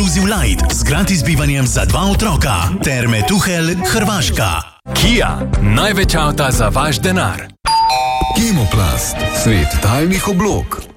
Inclusive Light z gratis bivanjem za 2 otroka. Terme Tuhelj, Hrvaška. Kia, največ avta za vaš denar. Kemoplast, svet talnih oblog.